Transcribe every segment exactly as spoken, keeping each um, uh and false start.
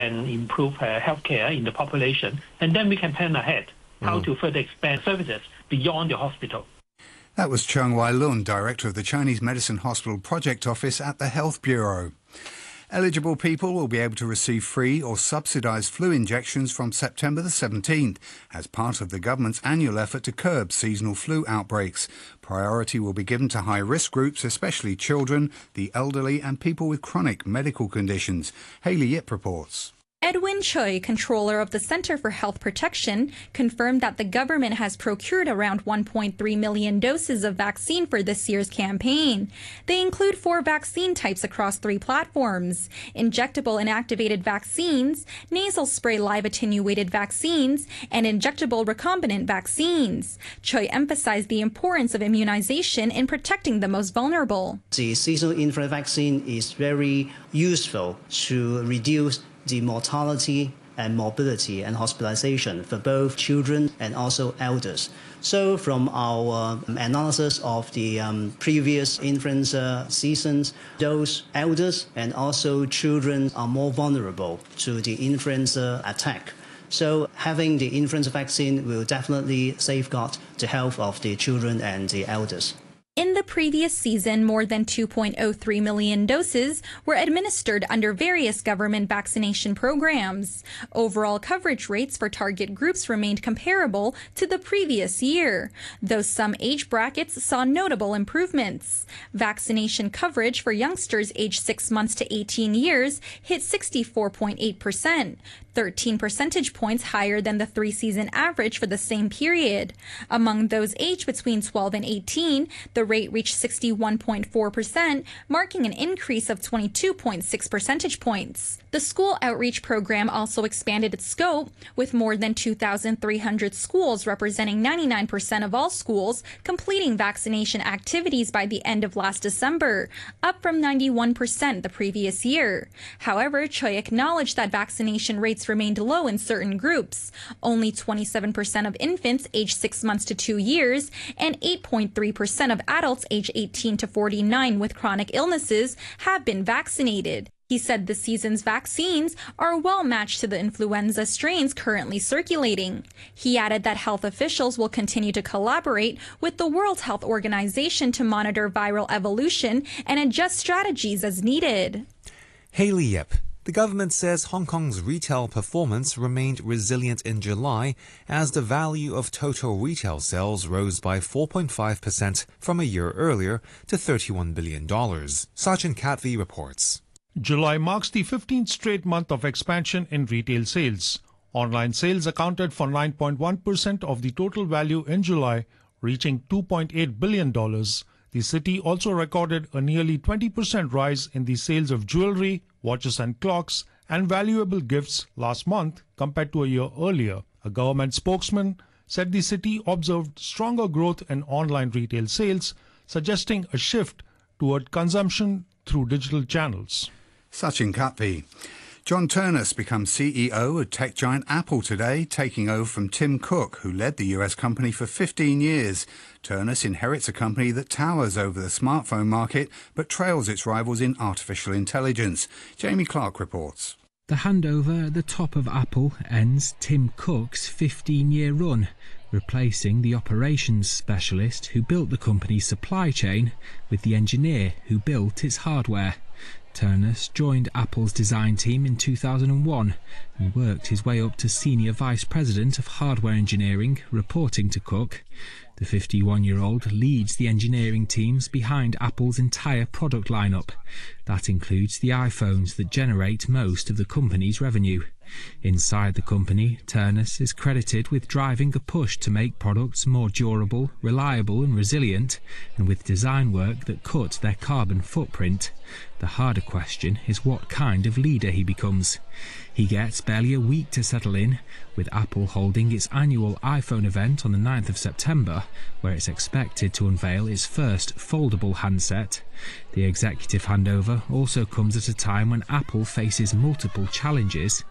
and improve uh, healthcare in the population, and then we can plan ahead how mm. to further expand services beyond the hospital. That was Cheng Wai-lun, Director of the Chinese Medicine Hospital Project Office at the Health Bureau. Eligible people will be able to receive free or subsidised flu injections from September the seventeenth as part of the government's annual effort to curb seasonal flu outbreaks. Priority will be given to high-risk groups, especially children, the elderly and people with chronic medical conditions. Hayley Yip reports. Edwin Choi, controller of the Center for Health Protection, confirmed that the government has procured around one point three million doses of vaccine for this year's campaign. They include four vaccine types across three platforms: injectable inactivated vaccines, nasal spray live attenuated vaccines, and injectable recombinant vaccines. Choi emphasized the importance of immunization in protecting the most vulnerable. The seasonal influenza vaccine is very useful to reduce the mortality and morbidity and hospitalization for both children and also elders. So from our um, analysis of the um, previous influenza seasons, those elders and also children are more vulnerable to the influenza attack. So having the influenza vaccine will definitely safeguard the health of the children and the elders. In the previous season, more than two point oh three million doses were administered under various government vaccination programs. Overall coverage rates for target groups remained comparable to the previous year, though some age brackets saw notable improvements. Vaccination coverage for youngsters aged six months to eighteen years hit sixty-four point eight percent, thirteen percentage points higher than the three-season average for the same period. Among those aged between twelve and eighteen, the rate reached sixty-one point four percent, marking an increase of twenty-two point six percentage points. The school outreach program also expanded its scope, with more than two thousand three hundred schools representing ninety-nine percent of all schools completing vaccination activities by the end of last December, up from ninety-one percent the previous year. However, Choi acknowledged that vaccination rates remained low in certain groups. Only twenty-seven percent of infants aged six months to two years and eight point three percent of adults aged eighteen to forty-nine with chronic illnesses have been vaccinated. He said this season's vaccines are well matched to the influenza strains currently circulating. He added that health officials will continue to collaborate with the World Health Organization to monitor viral evolution and adjust strategies as needed. Hayley Yip. The government says Hong Kong's retail performance remained resilient in July as the value of total retail sales rose by four point five percent from a year earlier to thirty-one billion dollars. Sachin Katvi reports. July marks the fifteenth straight month of expansion in retail sales. Online sales accounted for nine point one percent of the total value in July, reaching two point eight billion dollars. The city also recorded a nearly twenty percent rise in the sales of jewelry, watches and clocks, and valuable gifts last month compared to a year earlier. A government spokesman said the city observed stronger growth in online retail sales, suggesting a shift toward consumption through digital channels. Sachin Katvi. John Ternus becomes C E O of tech giant Apple today, taking over from Tim Cook, who led the U S company for fifteen years. Ternus inherits a company that towers over the smartphone market but trails its rivals in artificial intelligence. Jamie Clark reports. The handover at the top of Apple ends Tim Cook's fifteen-year run, replacing the operations specialist who built the company's supply chain with the engineer who built its hardware. Ternus joined Apple's design team in two thousand one and worked his way up to Senior Vice President of Hardware Engineering, reporting to Cook. The fifty-one-year-old leads the engineering teams behind Apple's entire product lineup. That includes the iPhones that generate most of the company's revenue. Inside the company, Ternus is credited with driving a push to make products more durable, reliable and resilient, and with design work that cut their carbon footprint. The harder question is what kind of leader he becomes. He gets barely a week to settle in, with Apple holding its annual iPhone event on the ninth of September, where it's expected to unveil its first foldable handset. The executive handover also comes at a time when Apple faces multiple challenges.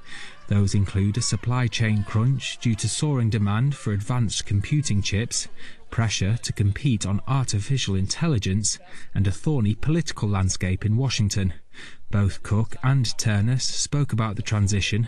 Those include a supply chain crunch due to soaring demand for advanced computing chips, pressure to compete on artificial intelligence, and a thorny political landscape in Washington. Both Cook and Ternus spoke about the transition